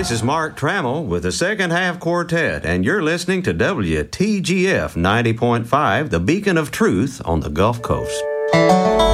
This is Mark Trammell with the Second Half Quartet, and you're listening to WTGF 90.5, the beacon of truth on the Gulf Coast.